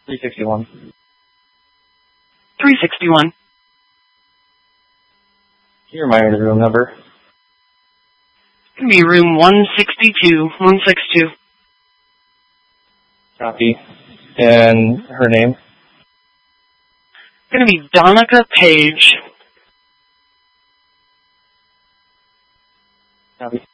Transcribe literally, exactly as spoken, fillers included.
three sixty-one. three sixty-one. Can you remind me of the room number? It's going to be room one sixty-two. one sixty-two. Copy. And her name? It's going to be Donica Page. Copy.